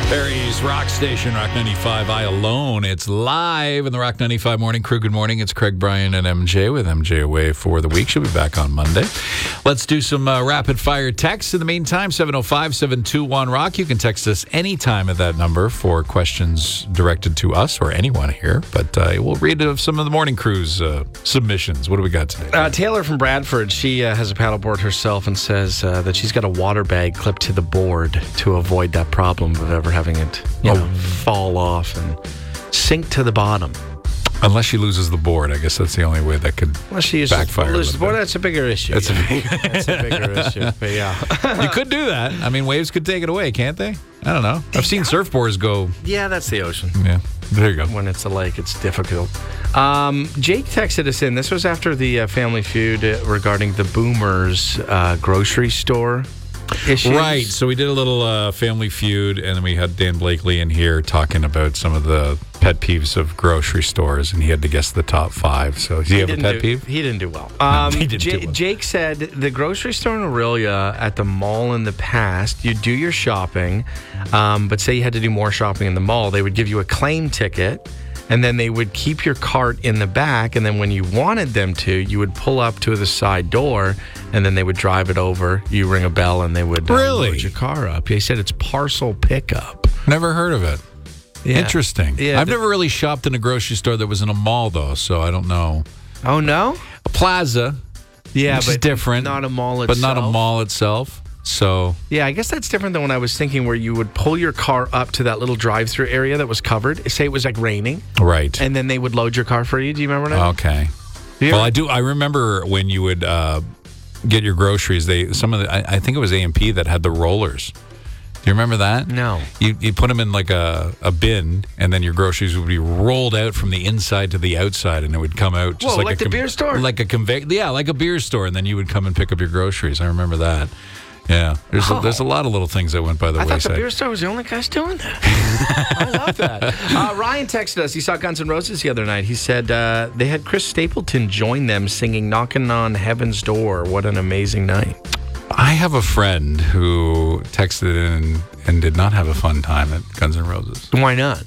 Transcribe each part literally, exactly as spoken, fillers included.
Barry's Rock Station, Rock ninety-five, I Alone. It's live in the Rock ninety-five Morning Crew. Good morning. It's Craig, Brian, and M J with M J away for the week. She'll be back on Monday. Let's do some uh, rapid-fire texts. In the meantime, seven oh five, seven two one, ROCK. You can text us anytime at that number for questions directed to us or anyone here. But uh, we'll read of some of the Morning Crew's uh, submissions. What do we got today? Uh, Taylor from Bradford, she uh, has a paddleboard herself and says uh, that she's got a water bag clipped to the board to avoid that problem of ever having it you know, oh. fall off and sink to the bottom. Unless she loses the board, I guess that's the only way that could Well, she backfire. loses the board. That's a bigger issue. That's a, big, that's a bigger issue. But yeah, you could do that. I mean, waves could take it away, can't they? I don't know. I've seen surfboards go. Yeah, that's the ocean. Yeah, there you go. When it's a lake, it's difficult. Um, Jake texted us in. This was after the uh, Family Feud uh, regarding the Boomers uh, grocery store issues. Right. So we did a little uh, Family Feud, and then we had Dan Blakely in here talking about some of the pet peeves of grocery stores, and he had to guess the top five. So, do you have a pet do, peeve? He didn't do well. Um, he didn't J- do well. Jake said the grocery store in Aurelia at the mall in the past, you do your shopping, um, but say you had to do more shopping in the mall, they would give you a claim ticket. And then they would keep your cart in the back. And then when you wanted them to, you would pull up to the side door and then they would drive it over. You ring a bell and they would uh, really? load your car up. They said it's parcel pickup. Never heard of it. Yeah. Interesting. Yeah, I've the, never really shopped in a grocery store that was in a mall, though, so I don't know. Oh, no? A plaza. Yeah, which but is different. Not a mall itself. But not a mall itself. So yeah, I guess that's different than when I was thinking where you would pull your car up to that little drive-through area that was covered. Say it was like raining. Right. And then they would load your car for you. Do you remember that? Okay. Yeah. Well, I do. I remember when you would uh, get your groceries, they some of the, I, I think it was A M P that had the rollers. Do you remember that? No. You you put them in like a, a bin, and then your groceries would be rolled out from the inside to the outside, and it would come out just Whoa, like, like a the beer store? Like a convey, yeah, like a beer store, and then you would come and pick up your groceries. I remember that. Yeah, there's oh. a, there's a lot of little things that went by the I wayside. I thought the beer store was the only guys doing that. I love that. Uh, Ryan texted us. He saw Guns N' Roses the other night. He said uh, they had Chris Stapleton join them singing Knocking on Heaven's Door. What an amazing night. I have a friend who texted in and did not have a fun time at Guns N' Roses. Why not?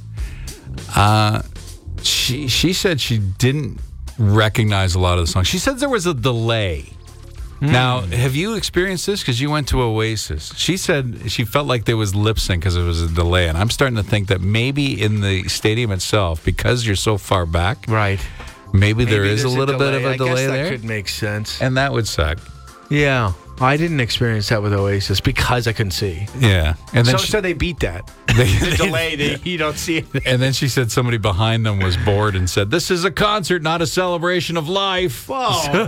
Uh, she she said she didn't recognize a lot of the songs. She said there was a delay. Mm. Now, have you experienced this? Because you went to Oasis. She said she felt like there was lip sync because there was a delay. And I'm starting to think that maybe in the stadium itself, because you're so far back, right? maybe, maybe there is a a little delay. bit of a I delay guess that there. Could make sense. And that would suck. Yeah. I didn't experience that with Oasis because I couldn't see. Yeah. And then so, she, so they beat that. They, the delay, they, you don't see it. And then she said somebody behind them was bored and said, "This is a concert, not a celebration of life." Whoa.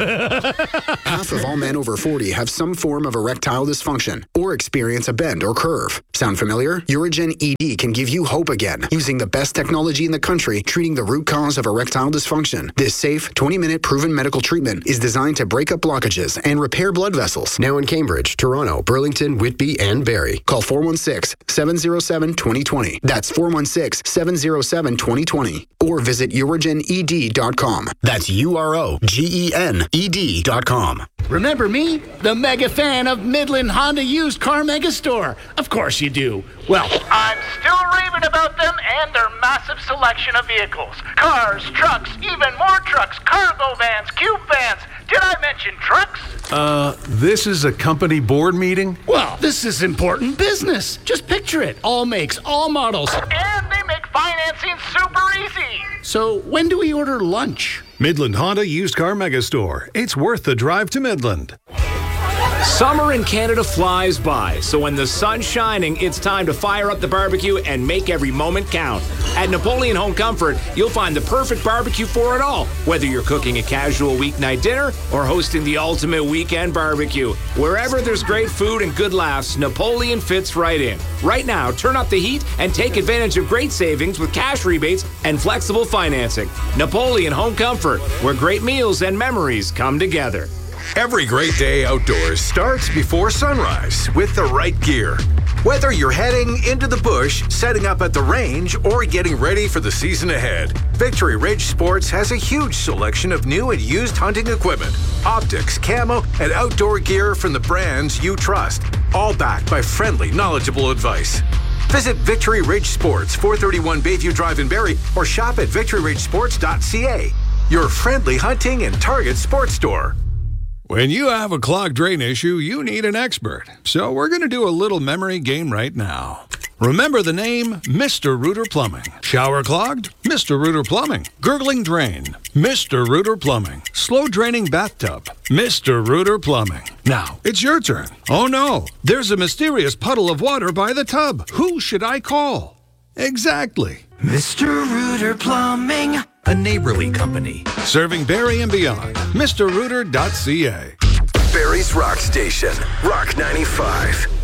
Half of all men over forty have some form of erectile dysfunction or experience a bend or curve. Sound familiar? Urigen E D can give you hope again using the best technology in the country treating the root cause of erectile dysfunction. This safe, twenty-minute proven medical treatment is designed to break up blockages and repair blood vessels. Now in Cambridge, Toronto, Burlington, Whitby, and Barrie. Call four one six, seven oh seven, two oh two oh. That's four one six, seven oh seven, two oh two oh. Or visit urigen e d dot com. That's U R O G E N E D dot com. Remember me? The mega fan of Midland Honda Used Car Megastore. Of course you do. Well, I'm still raving about them and their massive selection of vehicles. Cars, trucks, even more trucks, cargo vans, cube vans. Did I mention trucks? Uh, this is a company board meeting? Well, this is important business. Just picture it. All makes, all models. And they make financing super easy. So when do we order lunch? Midland Honda Used Car Megastore. It's worth the drive to Midland. Summer in Canada flies by, so when the sun's shining, it's time to fire up the barbecue and make every moment count. At Napoleon Home Comfort, you'll find the perfect barbecue for it all, whether you're cooking a casual weeknight dinner or hosting the ultimate weekend barbecue. Wherever there's great food and good laughs, Napoleon fits right in. Right now, turn up the heat and take advantage of great savings with cash rebates and flexible financing. Napoleon Home Comfort, where great meals and memories come together. Every great day outdoors starts before sunrise with the right gear. Whether you're heading into the bush, setting up at the range, or getting ready for the season ahead, Victory Ridge Sports has a huge selection of new and used hunting equipment, optics, camo, and outdoor gear from the brands you trust, all backed by friendly, knowledgeable advice. Visit Victory Ridge Sports, four thirty-one Bayview Drive in Barrie, or shop at victory ridge sports dot c a. Your friendly hunting and target sports store. When you have a clogged drain issue, you need an expert. So we're going to do a little memory game right now. Remember the name Mister Rooter Plumbing. Shower clogged? Mister Rooter Plumbing. Gurgling drain? Mister Rooter Plumbing. Slow draining bathtub? Mister Rooter Plumbing. Now, it's your turn. Oh no, there's a mysterious puddle of water by the tub. Who should I call? Exactly. Mister Rooter Plumbing, a neighborly company. Serving Barrie and beyond. Mister Rooter dot c a. Barrie's Rock Station, Rock ninety-five.